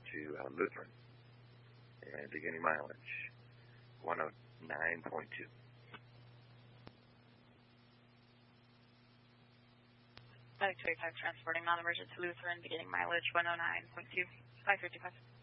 to Lutheran. And beginning mileage, 109.2. Medic 25 transporting non-emergent to Lutheran, beginning mileage 109.2, 555.